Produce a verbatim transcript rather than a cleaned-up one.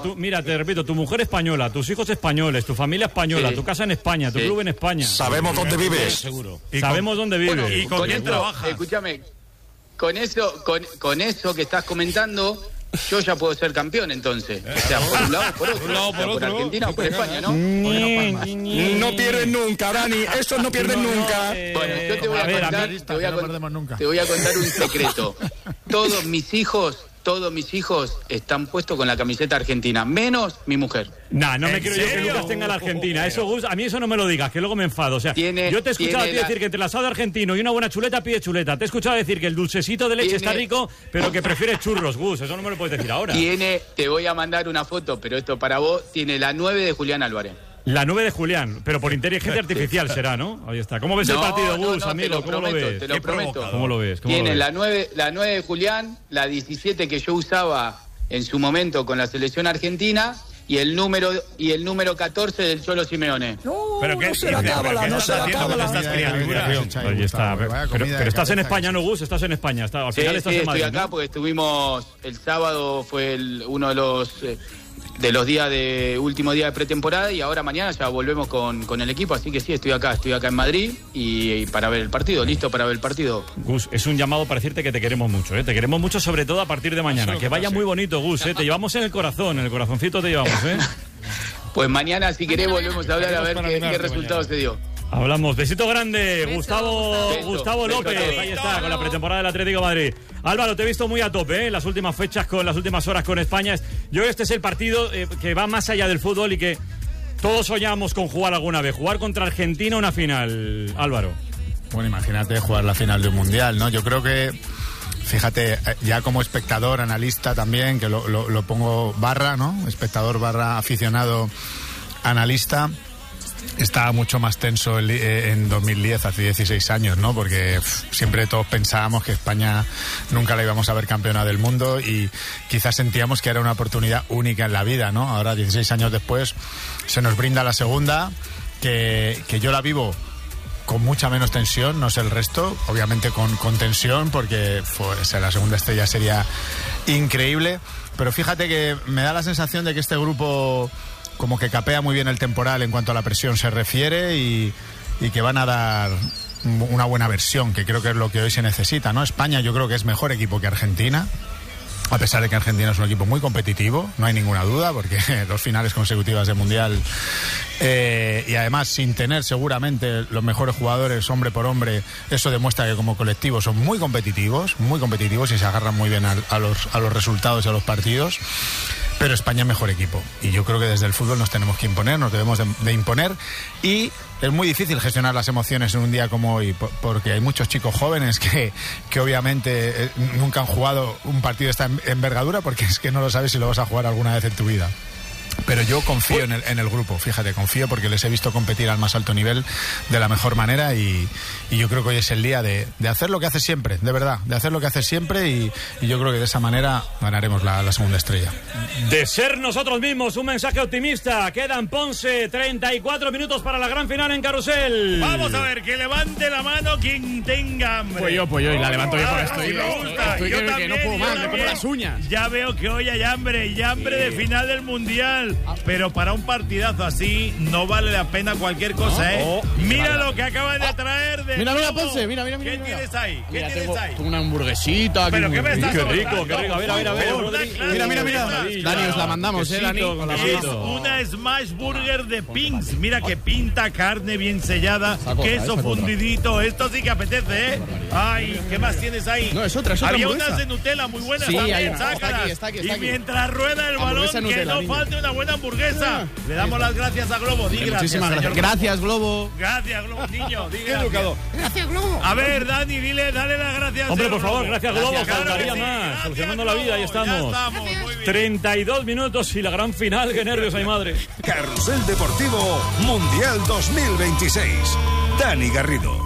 tú, mira, te repito, tu mujer española, tus hijos españoles, tu familia española, sí. tu casa en España, tu sí. club en España. Sabemos dónde vives. Seguro. Y Sabemos con, dónde vives. Bueno, y con, con quién trabajas. Escúchame, con eso, con, con eso que estás comentando, yo ya puedo ser campeón entonces. O sea, por un lado o por otro. Por, un lado, por, o sea, por Argentina o por España, ¿no? No pierden nunca, Dani. Esos no pierden no, nunca. Eh, bueno, yo te voy a, a ver, contar, te voy a, con, te voy a contar un secreto. Todos mis hijos, todos mis hijos están puestos con la camiseta argentina, menos mi mujer. Nah, no me creo yo que Lucas tenga la Argentina. Eso, Gus, a mí eso no me lo digas, que luego me enfado. O sea, tiene, yo te he escuchado a ti la... decir que entre el asado argentino y una buena chuleta pide chuleta. Te he escuchado decir que el dulcecito de leche tiene... está rico, pero que prefieres churros, Gus. Eso no me lo puedes decir ahora. Tiene, te voy a mandar una foto, pero esto para vos, tiene la nueve de Julián Álvarez. La nueve de Julián, pero por inteligencia artificial será, ¿no? Ahí está. ¿Cómo ves no, el partido, Gus, no, no, amigo? Lo ¿Cómo prometo, lo ves? Te lo prometo. ¿Cómo lo ves? ¿Cómo Tiene lo ves? la nueve, la nueve de Julián, la diecisiete que yo usaba en su momento con la selección argentina y el número y el número catorce del Cholo Simeone. No, pero qué no se la cábala, no se la cábala. Ahí está. Pero, pero estás en España, ¿no, Gus? Estás en España. Está, al final sí, estás sí, en Madrid, estoy acá, ¿no? Porque estuvimos el sábado, fue el, uno de los eh, de los días de último día de pretemporada y ahora mañana ya volvemos con, con el equipo, así que sí, estoy acá, estoy acá en Madrid y, y para ver el partido, listo para ver el partido. Gus, es un llamado para decirte que te queremos mucho, ¿eh? Te queremos mucho, sobre todo a partir de mañana. Que vaya muy bonito, Gus, ¿eh? Te llevamos en el corazón, en el corazoncito te llevamos, ¿eh? Pues mañana, si querés, volvemos a hablar a ver qué, qué resultado se dio. Hablamos. Besito grande, Beso. Gustavo Beso. Gustavo Beso. López. Beso. Ahí está, con la pretemporada del Atlético de Madrid. Álvaro, te he visto muy a tope, ¿eh? En las últimas fechas, con las últimas horas con España. Yo creo que este es el partido eh, que va más allá del fútbol y que todos soñamos con jugar alguna vez. Jugar contra Argentina una final, Álvaro. Bueno, imagínate jugar la final de un mundial, ¿no? Yo creo que, fíjate, ya como espectador, analista también, que lo, lo, lo pongo barra, ¿no? Espectador barra aficionado, analista. Estaba mucho más tenso en dos mil diez, hace dieciséis años, ¿no? Porque pff, siempre todos pensábamos que España nunca la íbamos a ver campeona del mundo y quizás sentíamos que era una oportunidad única en la vida, ¿no? Ahora, dieciséis años después, se nos brinda la segunda, que, que yo la vivo con mucha menos tensión, no sé el resto, obviamente con, con tensión, porque pues, la segunda estrella sería increíble, pero fíjate que me da la sensación de que este grupo como que capea muy bien el temporal en cuanto a la presión se refiere y, y que van a dar una buena versión, que creo que es lo que hoy se necesita, ¿no? España yo creo que es mejor equipo que Argentina, a pesar de que Argentina es un equipo muy competitivo, no hay ninguna duda, porque dos finales consecutivas de Mundial eh, y además sin tener seguramente los mejores jugadores hombre por hombre, eso demuestra que como colectivo son muy competitivos, muy competitivos y se agarran muy bien a, a, los, a los resultados de los partidos. Pero España es mejor equipo y yo creo que desde el fútbol nos tenemos que imponer, nos debemos de, de imponer y es muy difícil gestionar las emociones en un día como hoy porque hay muchos chicos jóvenes que, que obviamente nunca han jugado un partido de esta envergadura porque es que no lo sabes si lo vas a jugar alguna vez en tu vida. Pero yo confío en el, en el grupo, fíjate, confío porque les he visto competir al más alto nivel de la mejor manera y, y yo creo que hoy es el día de, de hacer lo que hace siempre, de verdad, de hacer lo que hace siempre y, y yo creo que de esa manera ganaremos la, la segunda estrella. De ser nosotros mismos, un mensaje optimista. Quedan, Ponce, treinta y cuatro minutos para la gran final en Carrusel. Vamos a ver, que levante la mano quien tenga hambre. Pues yo, pues yo, y la levanto yo porque estoy, me gusta. estoy Yo que, también, que no puedo más, me como también. las uñas. Ya veo que hoy hay hambre, y hambre de final del Mundial. Pero para un partidazo así no vale la pena cualquier cosa, ¿eh? Oh, mira lo que acaban de traer de Mira, mira, nuevo. Ponce, mira, mira, mira. ¿Qué mira. tienes ahí? ¿Qué Mira, tienes tengo, ahí? tengo una hamburguesita. Pero muy qué me estás Qué comentando? rico, qué rico. A ver, a ver, a ver. Una Rodri. clase Mira, mira, mira. de Dani, os la mandamos, ¿eh, Dani? Quesito con la Es mano. una Smash Burger de Pins. Mira que pinta, carne bien sellada, Esa cosa, queso esa cosa. fundidito. Esto sí que apetece, ¿eh? Ay, ¿qué más tienes ahí? No, es otra, es otra Había hamburguesa. unas de Nutella muy buenas Sí, también, hay una. Está sácalas. aquí, está aquí, está y aquí. mientras rueda el balón, Hamburguesa que Nutella, no niño. falte una buena hamburguesa. Le damos las gracias a Globo. Di gracias, Muchísimas señor gracias. Gracias, Globo. Gracias, Globo, niño. Di gracias. educado. Gracias, Globo. A ver, Dani, dile, dale las gracias. Hombre, señor por favor, Globo. gracias, Globo. Claro que Faltaría sí, más. gracias, Solucionando la vida, ahí Globo. Ya estamos. estamos, muy bien. treinta y dos minutos y la gran final. Qué nervios hay, madre. Carrusel Deportivo Mundial dos mil veintiséis. Dani Garrido.